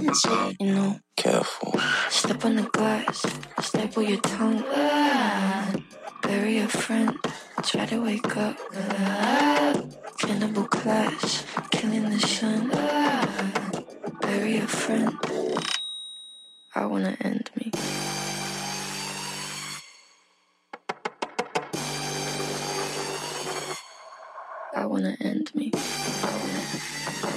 say, you know. Careful. Step on the glass, staple your tongue. Bury a friend, try to wake up. Cannibal clash, killing the sun. Bury a friend. I wanna end me. I wanna end me.